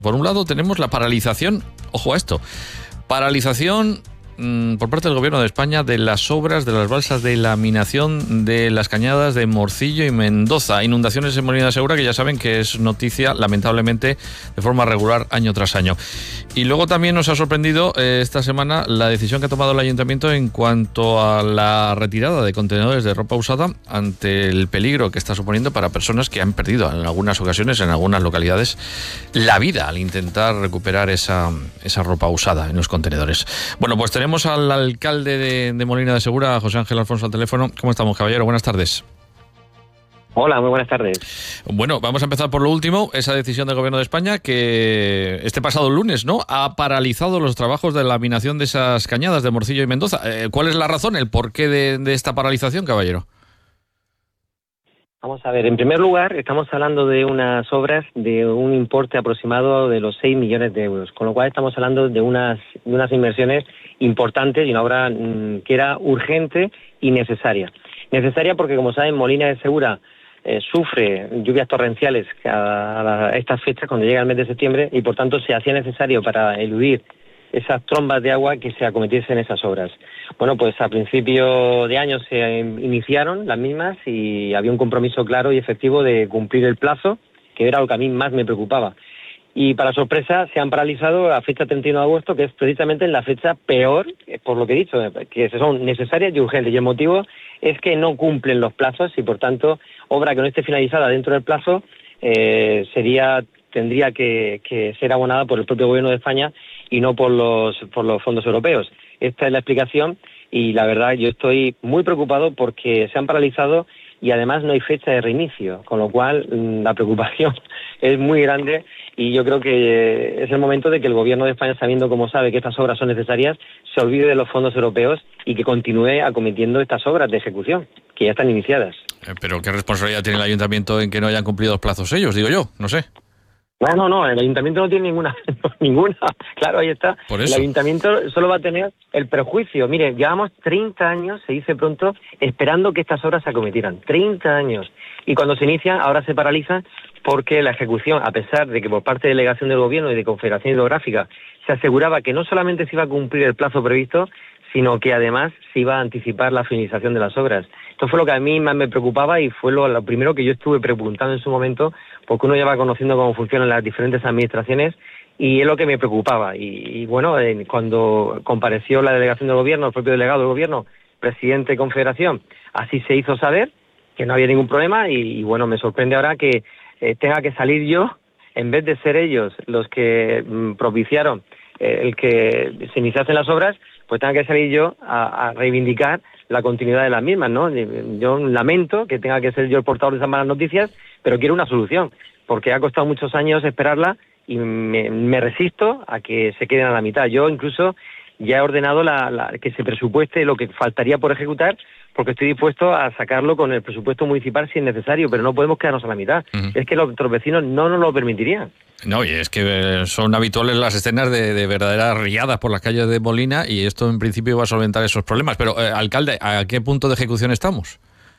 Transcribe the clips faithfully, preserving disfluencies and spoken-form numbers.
Por un lado tenemos la paralización, ojo a esto, paralización mmm, por parte del Gobierno de España de las obras de las balsas de laminación de las cañadas de Morcillo y Mendoza. Inundaciones en Molina de Segura, que ya saben que es noticia, lamentablemente, de forma regular año tras año. Y luego también nos ha sorprendido eh, esta semana la decisión que ha tomado el Ayuntamiento en cuanto a la retirada de contenedores de ropa usada ante el peligro que está suponiendo para personas que han perdido en algunas ocasiones, en algunas localidades, la vida al intentar recuperar esa, esa ropa usada en los contenedores. Bueno, pues tenemos al alcalde de, de Molina de Segura, José Ángel Alfonso, al teléfono. ¿Cómo estamos, caballero? Buenas tardes. Hola, muy buenas tardes. Bueno, vamos a empezar por lo último, esa decisión del Gobierno de España que este pasado lunes, ¿no?, ha paralizado los trabajos de laminación de esas cañadas de Morcillo y Mendoza. Eh, ¿Cuál es la razón, el porqué de, de esta paralización, caballero? Vamos a ver, en primer lugar, estamos hablando de unas obras de un importe aproximado de los seis millones de euros, con lo cual estamos hablando de unas, de unas inversiones importantes y una obra mmm, que era urgente y necesaria. Necesaria porque, como saben, Molina de Segura Eh, sufre lluvias torrenciales a, a estas fechas cuando llega el mes de septiembre y por tanto se hacía necesario para eludir esas trombas de agua que se acometiesen esas obras. Bueno, pues a principio de año se iniciaron las mismas y había un compromiso claro y efectivo de cumplir el plazo, que era lo que a mí más me preocupaba. Y para sorpresa se han paralizado a fecha treinta y uno de agosto, que es precisamente la fecha peor, por lo que he dicho, que son necesarias y urgentes. Y el motivo es que no cumplen los plazos y, por tanto, obra que no esté finalizada dentro del plazo eh, sería tendría que, que ser abonada por el propio Gobierno de España y no por los por los fondos europeos. Esta es la explicación y, la verdad, yo estoy muy preocupado porque se han paralizado y además no hay fecha de reinicio, con lo cual la preocupación es muy grande y yo creo que es el momento de que el Gobierno de España, sabiendo como sabe que estas obras son necesarias, se olvide de los fondos europeos y que continúe acometiendo estas obras de ejecución, que ya están iniciadas. Pero ¿qué responsabilidad tiene el Ayuntamiento en que no hayan cumplido los plazos ellos? Digo yo, no sé. No, no, no, el Ayuntamiento no tiene ninguna, ninguna, claro, ahí está. Por eso. El Ayuntamiento solo va a tener el perjuicio. Mire, llevamos treinta años, se dice pronto, esperando que estas obras se acometieran. treinta años. Y cuando se inician, ahora se paralizan porque la ejecución, a pesar de que por parte de delegación del Gobierno y de Confederación Hidrográfica se aseguraba que no solamente se iba a cumplir el plazo previsto, sino que además se iba a anticipar la finalización de las obras. Esto fue lo que a mí más me preocupaba y fue lo, lo primero que yo estuve preguntando en su momento, porque uno ya va conociendo cómo funcionan las diferentes administraciones y es lo que me preocupaba. Y, y bueno, eh, cuando compareció la delegación del Gobierno, el propio delegado del Gobierno, presidente de Confederación, así se hizo saber que no había ningún problema y, y bueno, me sorprende ahora que eh, tenga que salir yo, en vez de ser ellos los que mm, propiciaron eh, el que se iniciasen las obras, pues tenga que salir yo a, a reivindicar la continuidad de las mismas, ¿no? Yo lamento que tenga que ser yo el portador de esas malas noticias, pero quiero una solución, porque ha costado muchos años esperarla y me, me resisto a que se queden a la mitad. Yo incluso ya he ordenado la, la, que se presupueste lo que faltaría por ejecutar, porque estoy dispuesto a sacarlo con el presupuesto municipal si es necesario, pero no podemos quedarnos a la mitad. Uh-huh. Es que los otros vecinos no nos lo permitirían. No, y es que son habituales las escenas de, de verdaderas riadas por las calles de Molina y esto en principio va a solventar esos problemas. Pero, eh, alcalde, ¿a qué punto de ejecución estamos?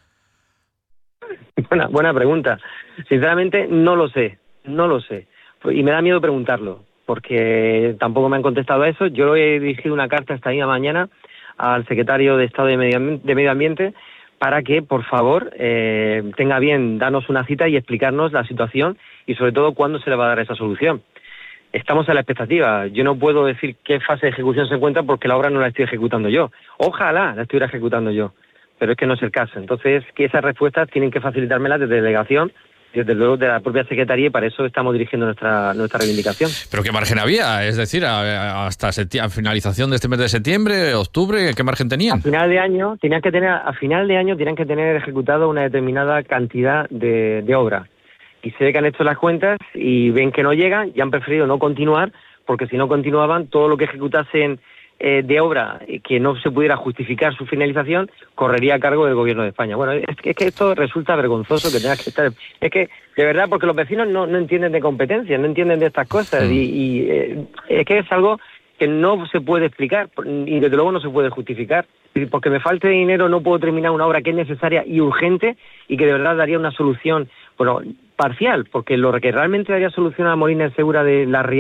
Buena, buena pregunta. Sinceramente, no lo sé, no lo sé. Y me da miedo preguntarlo, porque tampoco me han contestado a eso. Yo he dirigido una carta esta misma mañana al secretario de Estado de Medio Ambiente, de Medio Ambiente para que, por favor, eh, tenga bien darnos una cita y explicarnos la situación y, sobre todo, cuándo se le va a dar esa solución. Estamos a la expectativa. Yo no puedo decir qué fase de ejecución se encuentra porque la obra no la estoy ejecutando yo. Ojalá la estuviera ejecutando yo, pero es que no es el caso. Entonces, que esas respuestas tienen que facilitármelas desde delegación, desde luego de la propia Secretaría, y para eso estamos dirigiendo nuestra nuestra reivindicación. ¿Pero qué margen había? Es decir, a, hasta a finalización de este mes de septiembre, octubre, ¿qué margen tenían? A final de año tenían que tener, a final de año tenían que tener ejecutado una determinada cantidad de, de obra. Y se ve que han hecho las cuentas y ven que no llegan y han preferido no continuar, porque si no continuaban, todo lo que ejecutasen eh, de obra que no se pudiera justificar su finalización, correría a cargo del Gobierno de España. Bueno, es que, es que esto resulta vergonzoso que tenga que estar... Es que, de verdad, porque los vecinos no, no entienden de competencias, no entienden de estas cosas, y, y eh, es que es algo que no se puede explicar, y desde luego no se puede justificar. Porque me falte dinero no puedo terminar una obra que es necesaria y urgente, y que de verdad daría una solución, bueno, parcial, porque lo que realmente daría solución a Molina de Segura de la Ría